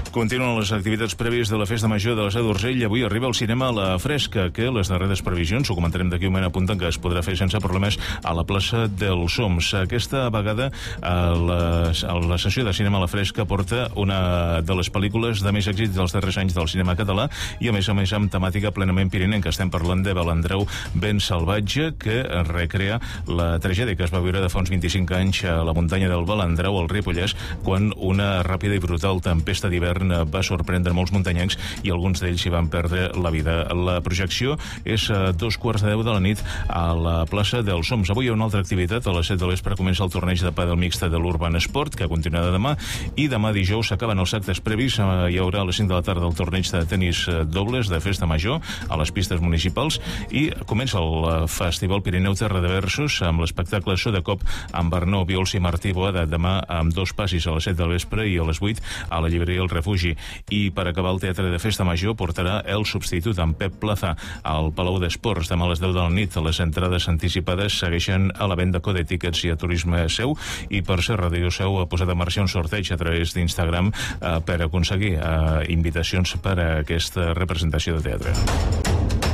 Continuen les activitats prèvies de la Festa Major de la Seu d'Urgell. Avui arriba al cinema La Fresca, que les darreres previsions, ho comentarem d'aquí un moment, apunten que es podrà fer sense problemes a la plaça dels Oms. Aquesta vegada la sessió de cinema La Fresca porta una de les pel·lícules de més èxit dels darrers anys del cinema català i a més amb temàtica plenament pirinenca. Estem parlant de Balandreu ben salvatge, que recrea la tragèdia que es va viure de fa uns 25 anys a la muntanya del Balandreu, al Ripollès, quan una ràpida i brutal tempesta d'hivern va sorprendre molts muntanyencs i alguns d'ells s'hi van perdre la vida. La projecció és a 2:15 de la nit a la plaça dels Oms. Avui hi ha una altra activitat. A les 7 de l'vespre comença el torneig de pàdel mixta de l'Urban Sport, que continuarà demà, i demà dijous s'acaben els actes previs. Hi haurà a les 5 de la tarda el torneig de tenis dobles de Festa Major a les pistes municipals i comença el Festival Pirineu Terra de Versos amb l'espectacle So de Cop amb Arnau Viols i Martí Boada demà amb 2 passis a les 7 del vespre i a les 8 a la llibreria El Refugi. I per acabar, el Teatre de Festa Major portarà El Substitut amb Pep Plaza al Palau d'Esports demà a les 10 de la nit. Les entrades anticipades segueixen a la venda Code Tickets i a Turisme Seu, i per ser Ràdio Seu ha posat en marxa un sorteig a través d'Instagram per aconseguir invitacions per a aquesta representació de teatre.